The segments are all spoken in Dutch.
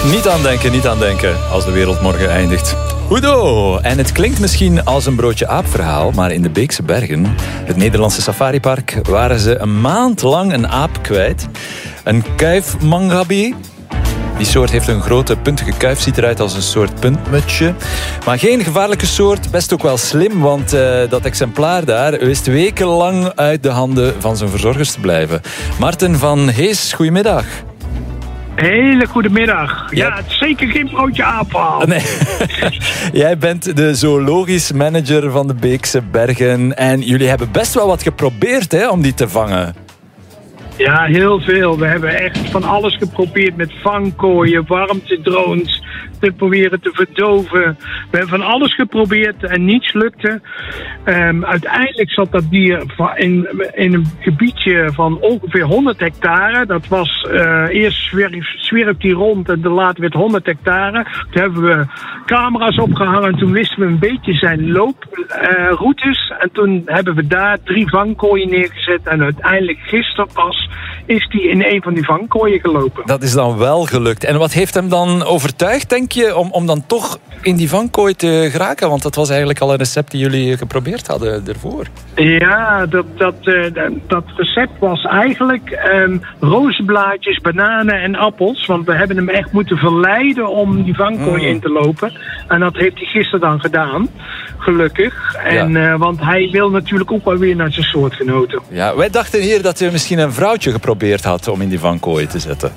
Niet aan denken als de wereld morgen eindigt. Hoedo! En het klinkt misschien als een broodje aap verhaal, maar in de Beekse Bergen, het Nederlandse safaripark, waren ze een maand lang een aap kwijt. Een kuifmangabi. Die soort heeft een grote puntige kuif, ziet eruit als een soort puntmutsje. Maar geen gevaarlijke soort, best ook wel slim, want dat exemplaar daar wist wekenlang uit de handen van zijn verzorgers te blijven. Martin van Hees, goedemiddag. Hele goedemiddag. Ja, het is zeker geen broodje aapverhaal. Nee. Jij bent de zoologisch manager van de Beekse Bergen. En jullie hebben best wel wat geprobeerd, hè, om die te vangen. Ja, heel veel. We hebben echt van alles geprobeerd met vangkooien, warmtedrones, te proberen te verdoven. We hebben van alles geprobeerd en niets lukte. Uiteindelijk zat dat dier in een gebiedje van ongeveer 100 hectare. Dat was eerst zwierf die rond en later werd 100 hectare. Toen hebben we camera's opgehangen en toen wisten we een beetje zijn looproutes. En toen hebben we daar 3 vangkooien neergezet en uiteindelijk gisteren pas is die in een van die vangkooien gelopen. Dat is dan wel gelukt. En wat heeft hem dan overtuigd, denk je, om dan toch in die vangkooi te geraken? Want dat was eigenlijk al een recept die jullie geprobeerd hadden ervoor. Ja, dat recept was eigenlijk rozenblaadjes, bananen en appels. Want we hebben hem echt moeten verleiden om die vangkooi in te lopen. En dat heeft hij gisteren dan gedaan. Gelukkig. En, want hij wil natuurlijk ook wel weer naar zijn soortgenoten. Ja, wij dachten hier dat u misschien een vrouwtje geprobeerd had om in die vangkooi te zetten.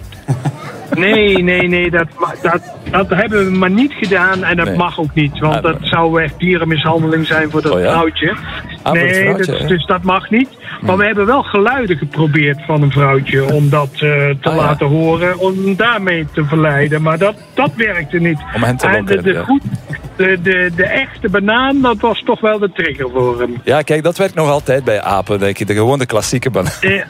Nee, dat hebben we maar niet gedaan en dat mag ook niet. Want dat zou echt dierenmishandeling zijn voor dat vrouwtje. Dus dat mag niet. Maar we hebben wel geluiden geprobeerd van een vrouwtje om dat te laten horen, om daarmee te verleiden. Maar dat werkte niet. Om hen te lokken, de echte banaan, dat was toch wel de trigger voor hem. Ja, kijk, dat werkt nog altijd bij apen, denk je. De gewone klassieke banaan.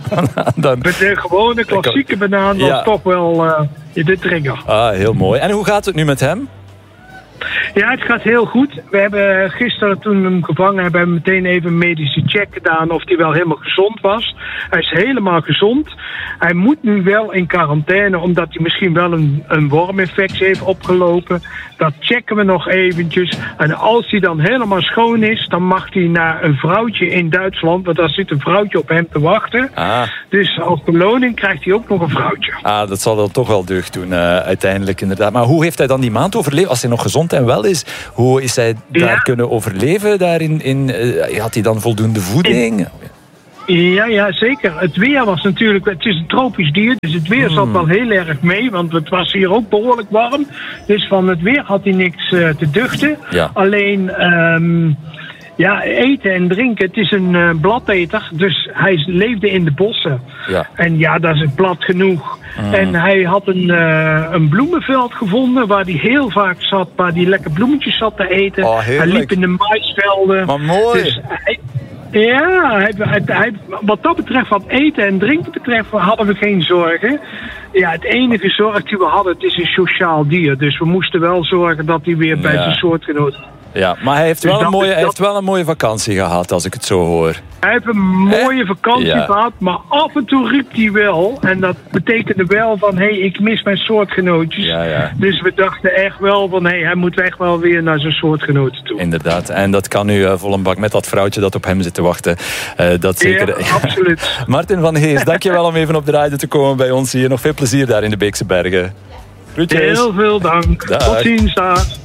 De gewone klassieke banaan was toch wel de trigger. Ah, heel mooi. En hoe gaat het nu met hem? Ja, het gaat heel goed. We hebben gisteren, toen we hem gevangen hebben, meteen even een medische check gedaan of hij wel helemaal gezond was. Hij is helemaal gezond. Hij moet nu wel in quarantaine, omdat hij misschien wel een worminfectie heeft opgelopen. Dat checken we nog eventjes. En als hij dan helemaal schoon is, dan mag hij naar een vrouwtje in Duitsland, want daar zit een vrouwtje op hem te wachten. Dus als beloning krijgt hij ook nog een vrouwtje. Dat zal dan toch wel deugd doen, uiteindelijk inderdaad. Maar hoe heeft hij dan die maand overleefd, als hij nog gezond en wel is? Hoe is hij daar kunnen overleven? Had hij dan voldoende voeding? Ja, zeker. Het weer was natuurlijk, het is een tropisch dier, dus het weer zat wel heel erg mee, want het was hier ook behoorlijk warm. Dus van het weer had hij niks te duchten. Ja. Alleen, eten en drinken, het is een bladeter, dus hij leefde in de bossen. Ja. En ja, dat is plat genoeg. En hij had een bloemenveld gevonden waar hij heel vaak zat, waar hij lekker bloemetjes zat te eten. Hij liep in de maisvelden. Maar mooi! Dus wat dat betreft, wat eten en drinken betreft, hadden we geen zorgen. Ja, het enige zorg die we hadden, het is een sociaal dier. Dus we moesten wel zorgen dat hij weer bij zijn soortgenoot. Ja, maar hij heeft wel een mooie vakantie gehad, als ik het zo hoor. Hij heeft een mooie vakantie gehad, maar af en toe riep hij wel. En dat betekende wel van, ik mis mijn soortgenootjes. Ja. Dus we dachten echt wel van, hij moet echt wel weer naar zijn soortgenoten toe. Inderdaad, en dat kan nu vol een bak met dat vrouwtje dat op hem zit te wachten. Dat zeker. Ja, absoluut. Martin van Hees, dankjewel om even op de radio te komen bij ons hier. Nog veel plezier daar in de Beekse Bergen. Groetjes. Heel veel dank. Dag. Tot ziens.